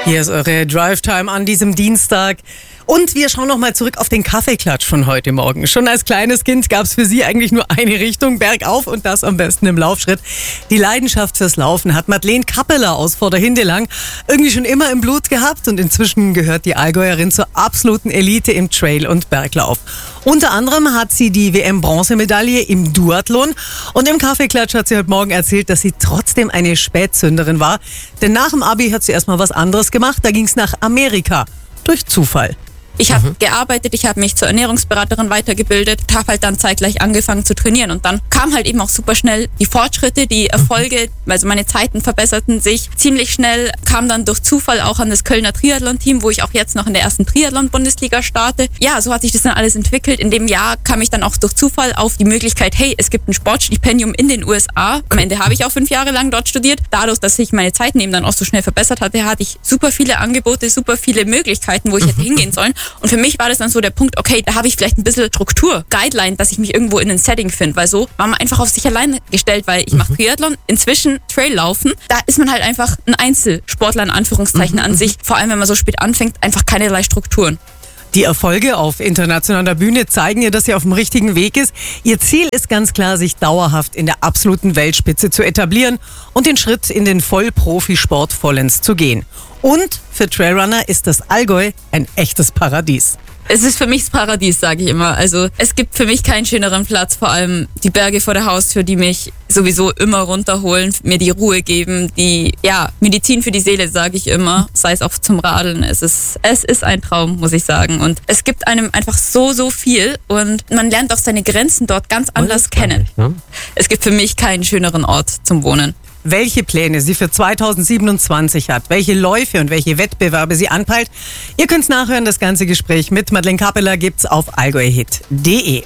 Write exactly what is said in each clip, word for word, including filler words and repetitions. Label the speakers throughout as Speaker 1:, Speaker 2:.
Speaker 1: Hier ist eure Drive Time an diesem Dienstag. Und wir schauen nochmal zurück auf den Kaffeeklatsch von heute Morgen. Schon als kleines Kind gab es für sie eigentlich nur eine Richtung, bergauf, und das am besten im Laufschritt. Die Leidenschaft fürs Laufen hat Madeleine Kappeler aus Vorderhindelang irgendwie schon immer im Blut gehabt, und inzwischen gehört die Allgäuerin zur absoluten Elite im Trail- und Berglauf. Unter anderem hat sie die W M-Bronzemedaille im Duathlon, und im Kaffeeklatsch hat sie heute Morgen erzählt, dass sie trotzdem eine Spätzünderin war. Denn nach dem Abi hat sie erstmal was anderes gemacht, da ging es nach Amerika. Durch Zufall.
Speaker 2: Ich habe mhm. gearbeitet, ich habe mich zur Ernährungsberaterin weitergebildet, habe halt dann zeitgleich angefangen zu trainieren, und dann kamen halt eben auch super schnell die Fortschritte, die Erfolge, also meine Zeiten verbesserten sich ziemlich schnell, kam dann durch Zufall auch an das Kölner Triathlon-Team, wo ich auch jetzt noch in der ersten Triathlon-Bundesliga starte. Ja, so hat sich das dann alles entwickelt. In dem Jahr kam ich dann auch durch Zufall auf die Möglichkeit, hey, es gibt ein Sportstipendium in den U S A. Am Ende habe ich auch fünf Jahre lang dort studiert. Dadurch, dass sich meine Zeiten eben dann auch so schnell verbessert hatte, hatte ich super viele Angebote, super viele Möglichkeiten, wo ich hätte hingehen sollen. Und für mich war das dann so der Punkt, okay, da habe ich vielleicht ein bisschen Struktur, Guideline, dass ich mich irgendwo in ein Setting finde, weil so war man einfach auf sich allein gestellt, weil ich mache Triathlon, inzwischen Traillaufen, da ist man halt einfach ein Einzelsportler in Anführungszeichen an sich, vor allem wenn man so spät anfängt, einfach keinerlei Strukturen.
Speaker 1: Die Erfolge auf internationaler Bühne zeigen ihr, dass sie auf dem richtigen Weg ist. Ihr Ziel ist ganz klar, sich dauerhaft in der absoluten Weltspitze zu etablieren und den Schritt in den Vollprofisport vollends zu gehen. Und für Trailrunner ist das Allgäu ein echtes Paradies.
Speaker 2: Es ist für mich das Paradies, sage ich immer. Also es gibt für mich keinen schöneren Platz, vor allem die Berge vor der Haustür, die mich sowieso immer runterholen, mir die Ruhe geben, die ja Medizin für die Seele, sage ich immer, sei es auch zum Radeln. Es ist, es ist ein Traum, muss ich sagen. Und es gibt einem einfach so, so viel, und man lernt auch seine Grenzen dort ganz anders kennen. Nicht, ne? Es gibt für mich keinen schöneren Ort zum Wohnen.
Speaker 1: Welche Pläne sie für zweitausendsiebenundzwanzig hat, welche Läufe und welche Wettbewerbe sie anpeilt. Ihr könnt's nachhören, das ganze Gespräch mit Madeleine Kappeler gibt's auf allgäuhit punkt de.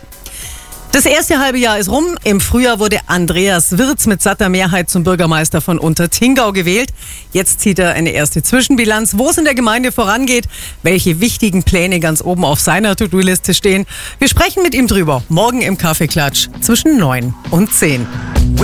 Speaker 1: Das erste halbe Jahr ist rum. Im Frühjahr wurde Andreas Wirz mit satter Mehrheit zum Bürgermeister von Untertingau gewählt. Jetzt zieht er eine erste Zwischenbilanz, wo es in der Gemeinde vorangeht, welche wichtigen Pläne ganz oben auf seiner To-Do-Liste stehen. Wir sprechen mit ihm drüber morgen im Kaffeeklatsch zwischen neun und zehn.